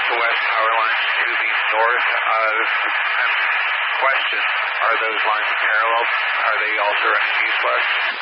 east-to-west power lines to the north of question. Are those lines parallel? Are they also running east-west?